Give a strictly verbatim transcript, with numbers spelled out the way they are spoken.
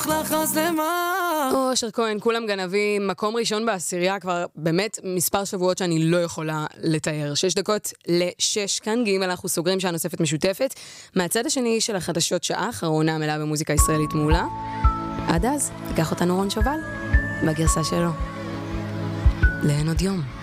לך לך אז למה? או, אשר כהן, כולם גנבים, מקום ראשון בעשירייה, כבר באמת מספר שבועות שאני לא יכולה לתאר. שש דקות לשש, כאן ג' אנחנו סוגרים שעה נוספת משותפת. מהצד השני של החדשות שעה, אחרונה מלאה במוזיקה ישראלית מעולה. עד אז, תיקח אותנו רון שובל, בגרסה שלו. לעין עוד יום.